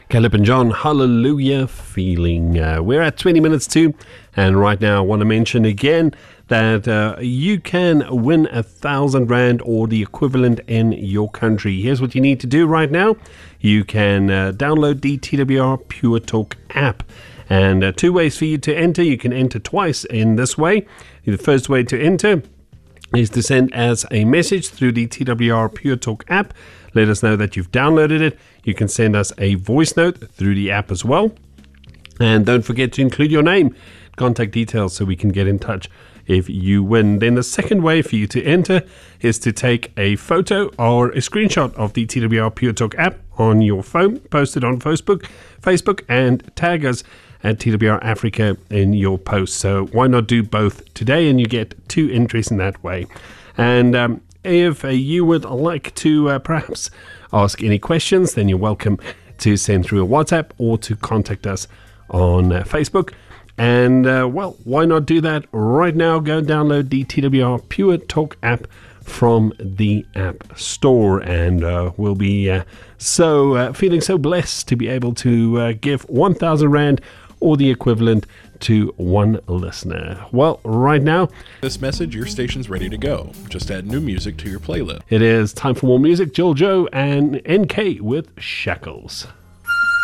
Caleb and John, Hallelujah Feeling. We're at 20 minutes to, and right now I want to mention again that you can win 1,000 Rand or the equivalent in your country. Here's what you need to do right now. You can download the TWR Pure Talk app. And two ways for you to enter. You can enter twice in this way. The first way to enter is to send us a message through the TWR Pure Talk app. Let us know that you've downloaded it. You can send us a voice note through the app as well. And don't forget to include your name, contact details, so we can get in touch if you win. Then the second way for you to enter is to take a photo or a screenshot of the TWR Pure Talk app on your phone, post it on Facebook, and tag us at TWR Africa in your post. So why not do both today, and you get two entries in that way. And if you would like to perhaps ask any questions, then you're welcome to send through a WhatsApp or to contact us on Facebook. And well, why not do that right now? Go download the TWR Pure Talk app from the App Store, and we'll be feeling so blessed to be able to give 1,000 Rand or the equivalent to one listener. Well, right now, this message, your station's ready to go. Just add new music to your playlist. It is time for more music. Joel Joe and NK with Shackles.